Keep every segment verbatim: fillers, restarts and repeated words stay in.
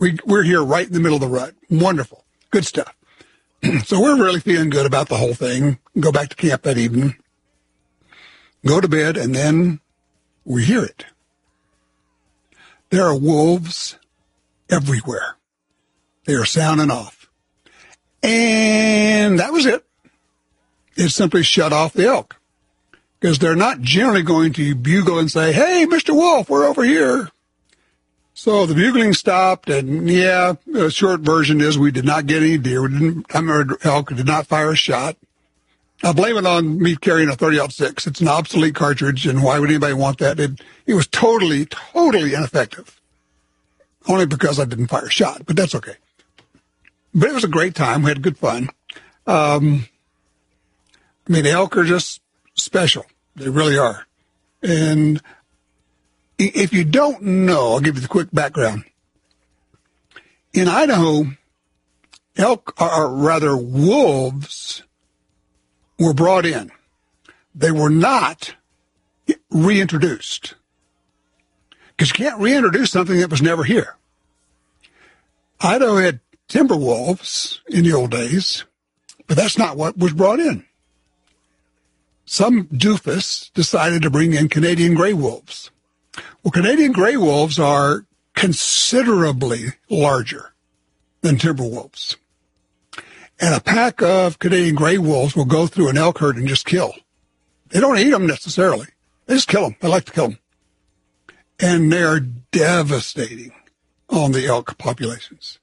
We, we're here right in the middle of the rut. Wonderful. Good stuff. So we're really feeling good about the whole thing. Go back to camp that evening, go to bed, and then we hear it. There are wolves everywhere. They are sounding off. And that was it. It simply shut off the elk, because they're not generally going to bugle and say, hey, Mister Wolf, we're over here. So the bugling stopped, and yeah, the short version is we did not get any deer. We didn't, I remember elk did not fire a shot. I blame it on me carrying a thirty aught six. It's an obsolete cartridge, and why would anybody want that? It, it was totally, totally ineffective. Only because I didn't fire a shot, but that's okay. But it was a great time. We had good fun. Um, I mean, elk are just special. They really are. And if you don't know, I'll give you the quick background. In Idaho, elk, or rather wolves, were brought in. They were not reintroduced. Because you can't reintroduce something that was never here. Idaho had timber wolves in the old days, but that's not what was brought in. Some doofus decided to bring in Canadian gray wolves. Well, Canadian gray wolves are considerably larger than timber wolves. And a pack of Canadian gray wolves will go through an elk herd and just kill. They don't eat them necessarily. They just kill them. They like to kill them. And they are devastating on the elk populations.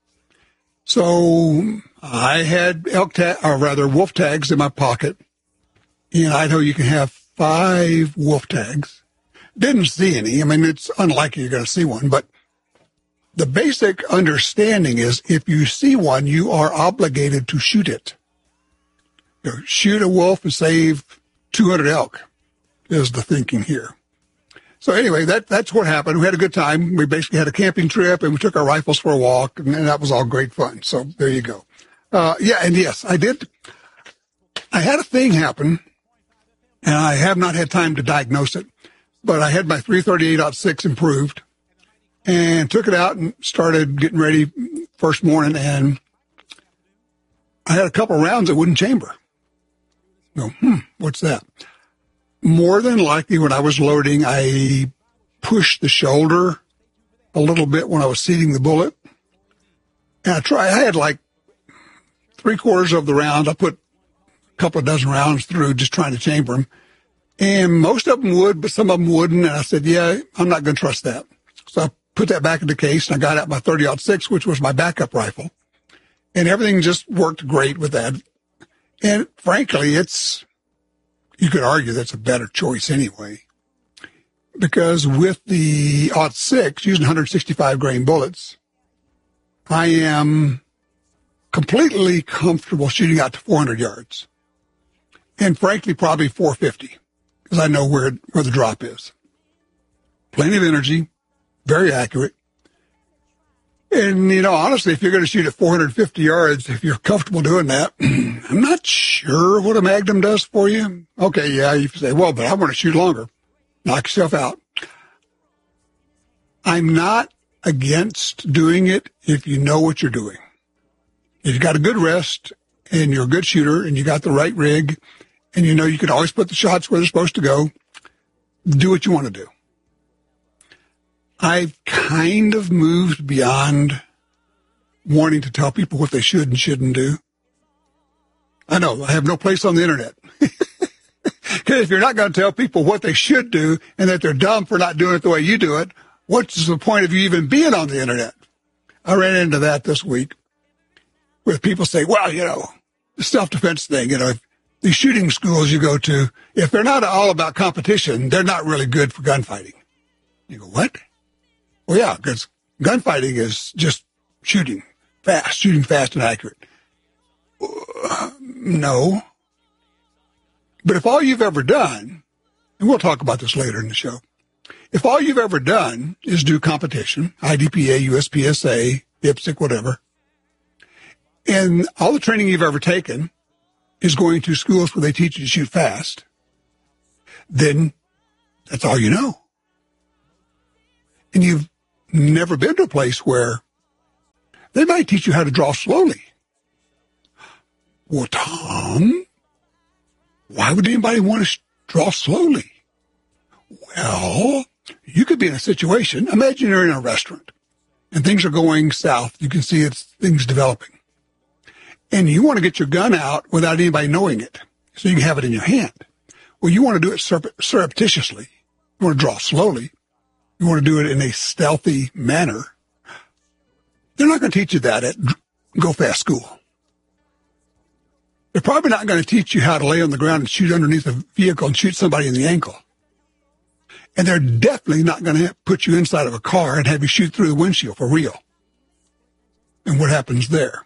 So I had elk tag, or rather wolf tags in my pocket. In Idaho, you can have five wolf tags. Didn't see any. I mean, it's unlikely you're going to see one, but the basic understanding is if you see one, you are obligated to shoot it. You know, shoot a wolf and save two hundred elk is the thinking here. So anyway, that that's what happened. We had a good time. We basically had a camping trip, and we took our rifles for a walk, and, and that was all great fun. So there you go. Uh, yeah, and yes, I did. I had a thing happen, and I have not had time to diagnose it, but I had my three thirty-eight aught six improved and took it out and started getting ready first morning, and I had a couple of rounds that wouldn't chamber. No, hmm, what's that? More than likely, when I was loading, I pushed the shoulder a little bit when I was seating the bullet. And I tried, I had like three quarters of the round. I put a couple of dozen rounds through just trying to chamber them. And most of them would, but some of them wouldn't. And I said, yeah, I'm not going to trust that. So I put that back in the case, and I got out my thirty aught six, which was my backup rifle. And everything just worked great with that. And frankly, it's, you could argue that's a better choice anyway, because with the aught six using one sixty-five grain bullets, I am completely comfortable shooting out to four hundred yards, and frankly, probably four fifty, because I know where where the drop is. Plenty of energy, very accurate. And, you know, honestly, if you're going to shoot at four hundred fifty yards, if you're comfortable doing that, I'm not sure what a Magnum does for you. Okay, yeah, you say, well, but I want to shoot longer. Knock yourself out. I'm not against doing it if you know what you're doing. If you've got a good rest and you're a good shooter and you got the right rig and you know you can always put the shots where they're supposed to go, do what you want to do. I've kind of moved beyond wanting to tell people what they should and shouldn't do. I know, I have no place on the internet. Because if you're not going to tell people what they should do and that they're dumb for not doing it the way you do it, what's the point of you even being on the internet? I ran into that this week with people say, well, you know, the self-defense thing, you know, if these shooting schools you go to, if they're not all about competition, they're not really good for gunfighting. You go, what? Well, yeah, because gunfighting is just shooting fast, shooting fast and accurate. Uh, no. But if all you've ever done, and we'll talk about this later in the show, if all you've ever done is do competition, I D P A, U S P S A, I P S C, whatever, and all the training you've ever taken is going to schools where they teach you to shoot fast, then that's all you know. And you've never been to a place where They might teach you how to draw slowly. Well, Tom, why would anybody want to draw slowly? Well, you could be in a situation, imagine you're in a restaurant and things are going south. You can see it's things developing. And you want to get your gun out without anybody knowing it, so you can have it in your hand. Well, you want to do it surreptitiously. You want to draw slowly. You want to do it in a stealthy manner. They're not going to teach you that at Go Fast School. They're probably not going to teach you how to lay on the ground and shoot underneath a vehicle and shoot somebody in the ankle. And they're definitely not going to put you inside of a car and have you shoot through the windshield for real. And what happens there?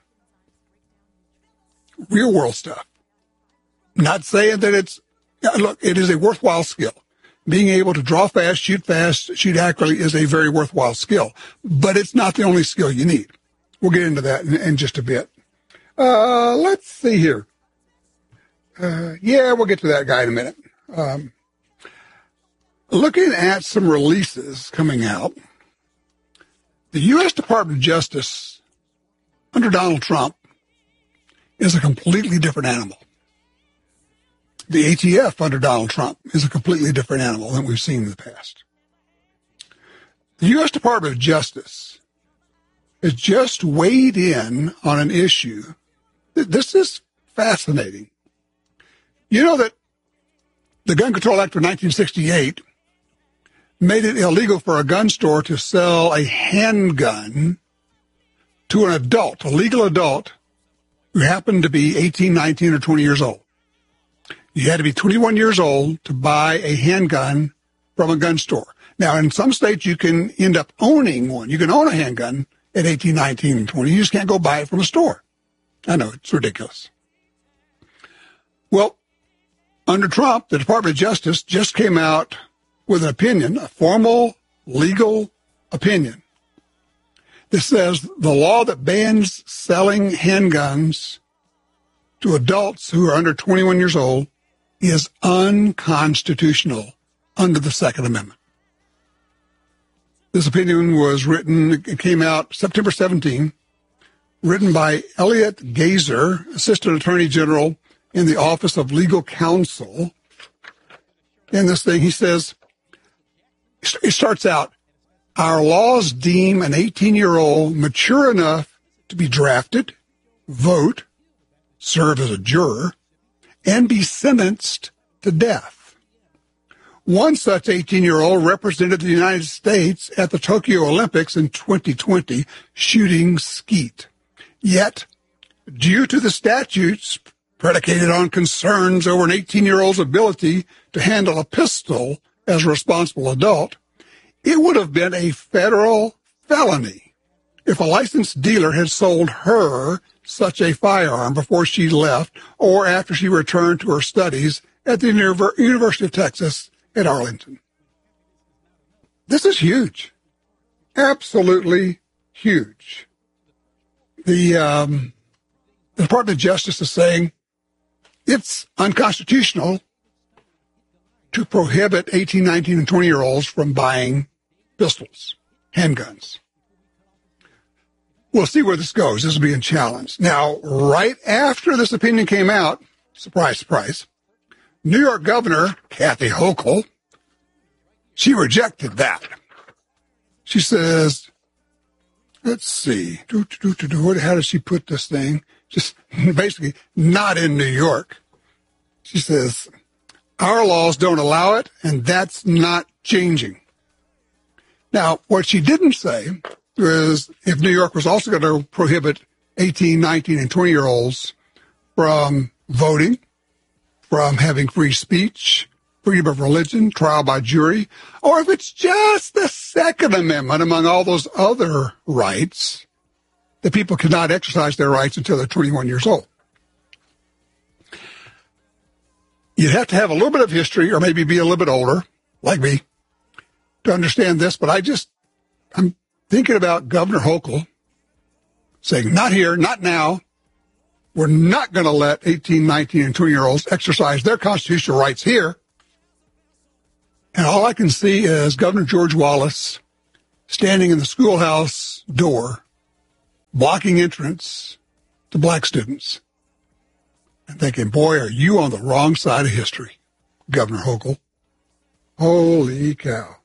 Real world stuff. Not saying that it's, look, it is a worthwhile skill. Being able to draw fast, shoot fast, shoot accurately is a very worthwhile skill. But it's not the only skill you need. We'll get into that in, in just a bit. Uh, let's see here. Uh, yeah, we'll get to that guy in a minute. Um, looking at some releases coming out, the U S Department of Justice under Donald Trump is a completely different animal. The A T F under Donald Trump is a completely different animal than we've seen in the past. The U S Department of Justice has just weighed in on an issue. This is fascinating. You know that the Gun Control Act of nineteen sixty-eight made it illegal for a gun store to sell a handgun to an adult, a legal adult, who happened to be eighteen, nineteen, or twenty years old. You had to be twenty-one years old to buy a handgun from a gun store. Now, in some states, you can end up owning one. You can own a handgun at eighteen, nineteen, and twenty. You just can't go buy it from a store. I know, it's ridiculous. Well, under Trump, the Department of Justice just came out with an opinion, a formal legal opinion, that says the law that bans selling handguns to adults who are under twenty-one years old is unconstitutional under the Second Amendment. This opinion was written, it came out September seventeenth, written by Elliot Gazer, Assistant Attorney General in the Office of Legal Counsel. In this thing, he says, it starts out, our laws deem an eighteen-year-old mature enough to be drafted, vote, serve as a juror, and be sentenced to death. One such eighteen-year-old represented the United States at the Tokyo Olympics in twenty twenty, shooting skeet. Yet, due to the statutes predicated on concerns over an eighteen-year-old's ability to handle a pistol as a responsible adult, it would have been a federal felony if a licensed dealer had sold her such a firearm before she left or after she returned to her studies at the University of Texas at Arlington. This is huge. Absolutely huge. The, um, the Department of Justice is saying it's unconstitutional to prohibit eighteen, nineteen, and twenty-year-olds from buying pistols, handguns. We'll see where this goes. This will be a challenge. Now, right after this opinion came out, surprise, surprise, New York Governor Kathy Hochul, she rejected that. She says, let's see, do, do, do, do, how does she put this thing? Just basically not in New York. She says, our laws don't allow it, and that's not changing. Now, what she didn't say was if New York was also going to prohibit eighteen, nineteen, and twenty-year-olds from voting, from having free speech, freedom of religion, trial by jury, or if it's just the Second Amendment among all those other rights, that people cannot exercise their rights until they're twenty-one years old. You'd have to have a little bit of history or maybe be a little bit older, like me, to understand this, but I just, I'm thinking about Governor Hochul saying, not here, not now. We're not going to let eighteen, nineteen, and twenty-year-olds exercise their constitutional rights here. And all I can see is Governor George Wallace standing in the schoolhouse door blocking entrance to black students. And thinking, boy, are you on the wrong side of history, Governor Hochul. Holy cow.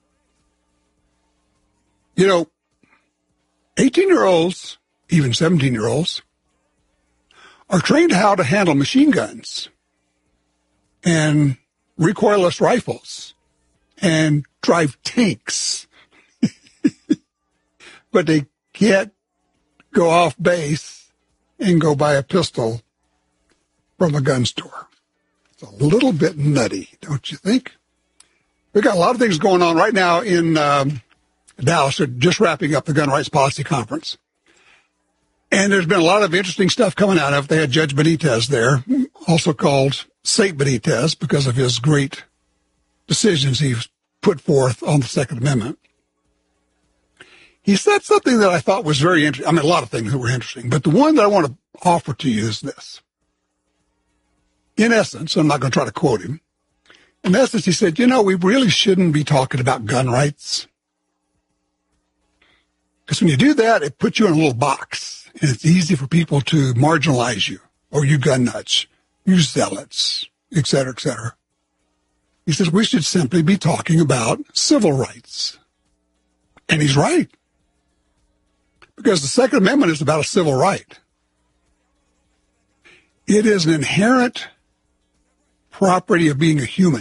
You know, eighteen-year-olds, even seventeen-year-olds, are trained how to handle machine guns and recoilless rifles and drive tanks. But they can't go off base and go buy a pistol from a gun store. It's a little bit nutty, don't you think? We've got a lot of things going on right now in um, Dallas. They're just wrapping up the Gun Rights Policy Conference. And there's been a lot of interesting stuff coming out of it. They had Judge Benitez there, also called Saint Benitez because of his great decisions he's put forth on the Second Amendment. He said something that I thought was very interesting. I mean, a lot of things that were interesting, but the one that I want to offer to you is this. In essence, I'm not going to try to quote him. In essence, he said, you know, we really shouldn't be talking about gun rights. Because when you do that, it puts you in a little box, and it's easy for people to marginalize you, or you gun nuts, you zealots, et cetera, et cetera. He says we should simply be talking about civil rights. And he's right. Because the Second Amendment is about a civil right. It is an inherent property of being a human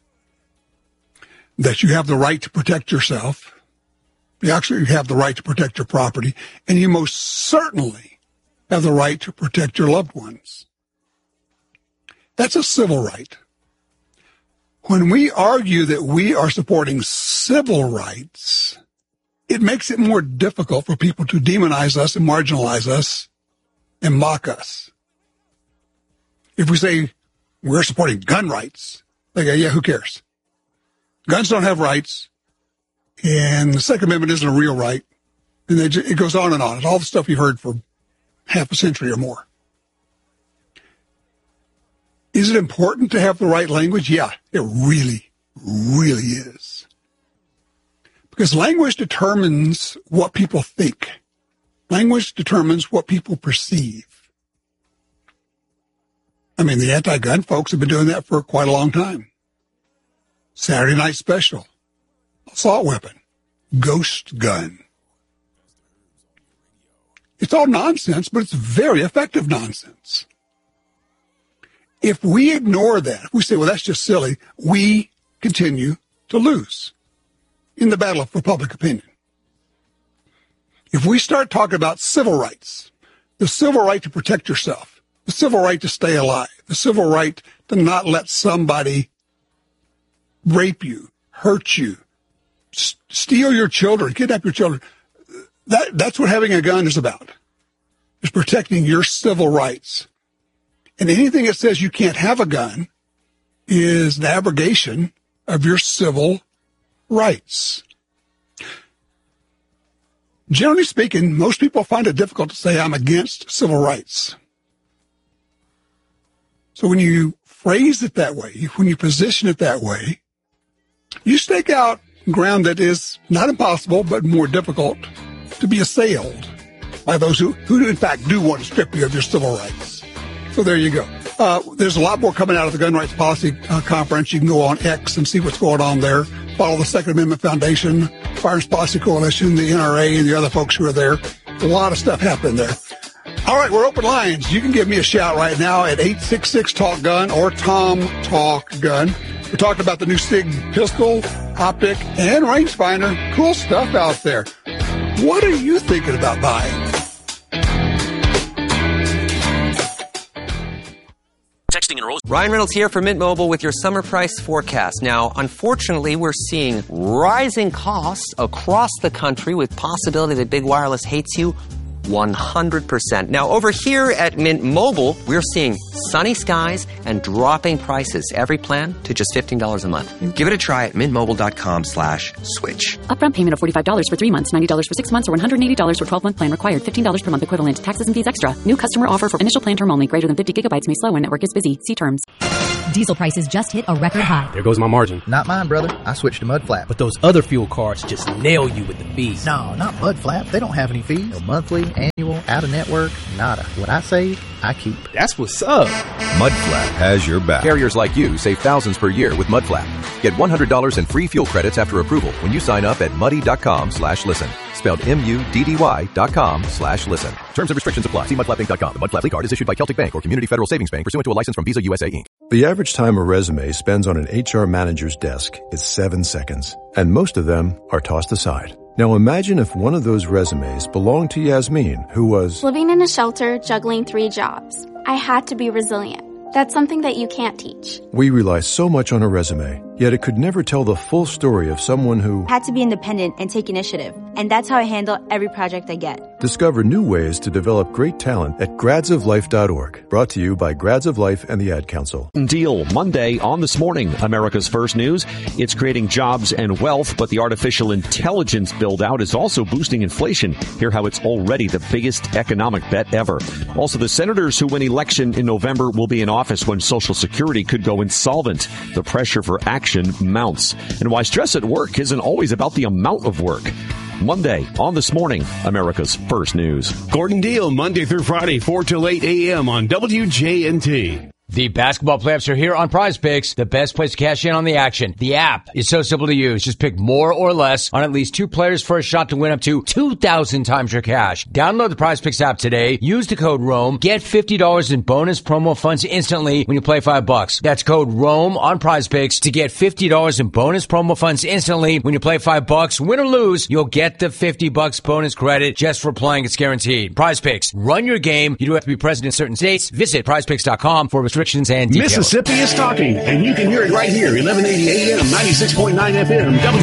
that you have the right to protect yourself. You actually have the right to protect your property, and you most certainly have the right to protect your loved ones. That's a civil right. When we argue that we are supporting civil rights, it makes it more difficult for people to demonize us and marginalize us and mock us. If we say we're supporting gun rights, they go, yeah, who cares? Guns don't have rights, and the Second Amendment isn't a real right. And they, it goes on and on. It's all the stuff you've heard for half a century or more. Is it important to have the right language? Yeah, it really, really is. Because language determines what people think. Language determines what people perceive. I mean, the anti-gun folks have been doing that for quite a long time. Saturday Night Special, assault weapon, ghost gun. It's all nonsense, but it's very effective nonsense. If we ignore that, if we say, well, that's just silly, we continue to lose in the battle for public opinion. If we start talking about civil rights, the civil right to protect yourself, the civil right to stay alive, the civil right to not let somebody rape you, hurt you, s- steal your children, kidnap your children, that, that's what having a gun is about, is protecting your civil rights. And anything that says you can't have a gun is an abrogation of your civil rights. Generally speaking, most people find it difficult to say I'm against civil rights. So when you phrase it that way, when you position it that way, you stake out ground that is not impossible, but more difficult to be assailed by those who, who in fact do want to strip you of your civil rights. So there you go. Uh, there's a lot more coming out of the Gun Rights Policy uh, Conference. You can go on X and see what's going on there. Follow the Second Amendment Foundation, Firearms Policy Coalition, the N R A, and the other folks who are there. A lot of stuff happening there. All right, we're open lines. You can give me a shout right now at eight six six talk gun or Tom Talk Gun. We're talking about the new SIG pistol, optic, and rangefinder. Cool stuff out there. What are you thinking about buying? Texting and rolls. Ryan Reynolds here for Mint Mobile with your summer price forecast. Now, unfortunately, we're seeing rising costs across the country with possibility that big wireless hates you one hundred percent. Now, over here at Mint Mobile, we're seeing sunny skies and dropping prices. Every plan to just fifteen dollars a month. Give it a try at mintmobile.com slash switch. Upfront payment of forty-five dollars for three months, ninety dollars for six months, or one hundred eighty dollars for twelve-month plan required. fifteen dollars per month equivalent. Taxes and fees extra. New customer offer for initial plan term only. Greater than fifty gigabytes may slow when network is busy. See terms. diesel prices just hit a record high. There goes my margin. Not mine, brother. I switched to Mudflap. But those other fuel cards just nail you with the fees. No, not Mudflap. They don't have any fees. No monthly, annual, out-of-network, nada. What I save, I keep. That's what's up. Mudflap has your back. Carriers like you save thousands per year with Mudflap. Get one hundred dollars in free fuel credits after approval when you sign up at muddy.com slash listen. Spelled M-U-D-D-Y dot com slash listen. Terms and restrictions apply. See mudflap inc dot com. The Mudflap Lead Card is issued by Celtic Bank or Community Federal Savings Bank pursuant to a license from Visa U S A, Incorporated. The average time a resume spends on an H R manager's desk is seven seconds, and most of them are tossed aside. Now imagine if one of those resumes belonged to Yasmin, who was living in a shelter, juggling three jobs. I had to be resilient. That's something that you can't teach. We rely so much on a resume, yet it could never tell the full story of someone who had to be independent and take initiative. And that's how I handle every project I get. Discover new ways to develop great talent at grads of life dot org. Brought to you by Grads of Life and the Ad Council. Deal Monday on This Morning, America's First News. It's creating jobs and wealth, but the artificial intelligence build-out is also boosting inflation. Hear how it's already the biggest economic bet ever. Also, the senators who win election in November will be in office when Social Security could go insolvent. The pressure for action mounts. And why stress at work isn't always about the amount of work. Monday on This Morning, America's First News. Gordon Deal, Monday through Friday, four till eight a.m. on W J N T. The basketball playoffs are here on Prize Picks, the best place to cash in on the action. The app is so simple to use. Just pick more or less on at least two players for a shot to win up to two thousand times your cash. Download the Prize Picks app today. Use the code ROAM. Get fifty dollars in bonus promo funds instantly when you play five bucks. That's code ROAM on Prize Picks to get fifty dollars in bonus promo funds instantly when you play five bucks. Win or lose, you'll get the fifty bucks bonus credit just for playing. It's guaranteed. Prize Picks. Run your game. You do have to be present in certain states. Visit prize picks dot com for restrictions and details. Mississippi is talking, and you can hear it right here, eleven eighty A M, ninety-six point nine F M, W